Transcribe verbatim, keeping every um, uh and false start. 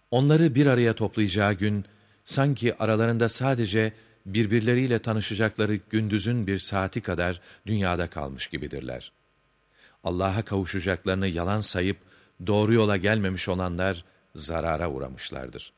Onları bir araya toplayacağı gün, sanki aralarında sadece birbirleriyle tanışacakları gündüzün bir saati kadar dünyada kalmış gibidirler. Allah'a kavuşacaklarını yalan sayıp, doğru yola gelmemiş olanlar zarara uğramışlardır.